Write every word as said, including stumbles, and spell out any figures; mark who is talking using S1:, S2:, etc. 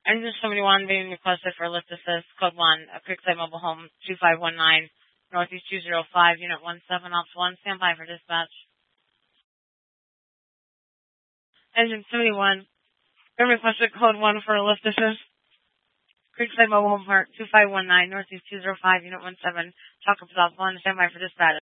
S1: Engine seventy-one being requested for lift assist, code one, a Creekside Mobile Home, two five one nine, Northeast two zero five, Unit one seven, Ops one, stand by for dispatch. Engine seventy-one, being requested code one for a lift assist, Creekside Mobile Home Park, two five one nine, Northeast two zero five, Unit one seven, Talk Up Ops one, stand by for dispatch.